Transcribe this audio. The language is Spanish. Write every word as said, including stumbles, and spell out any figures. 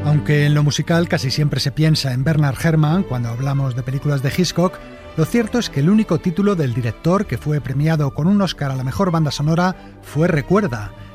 Aunque en lo musical casi siempre se piensa en Bernard Herrmann cuando hablamos de películas de Hitchcock, lo cierto es que el único título del director que fue premiado con un Oscar a la mejor banda sonora fue Recuerda,